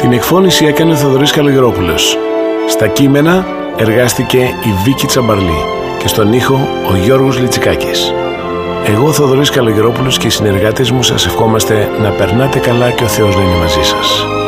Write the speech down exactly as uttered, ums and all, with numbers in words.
Την εκφώνηση έκανε ο Θοδωρής Καλογερόπουλος. Στα κείμενα εργάστηκε η Βίκη Τσαμπαρλή και στον ήχο ο Γιώργος Λιτσικάκης. Εγώ, ο Θοδωρής Καλογερόπουλος, και οι συνεργάτες μου σας ευχόμαστε να περνάτε καλά και ο Θεός να είναι μαζί σας.